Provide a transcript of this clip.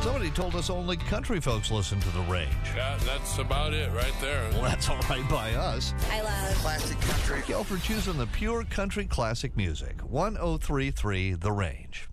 Somebody told us only country folks listen to The Range. Yeah, that's about it right there. Well, that's all right by us. I love classic country. Thank you all for choosing the pure country classic music. 103.3 The Range.